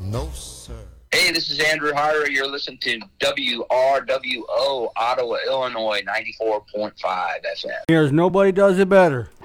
No, sir. Hey, this is Andrew Hyra. You're listening to WRWO, Ottawa, Illinois, 94.5 FM. There's nobody does it better.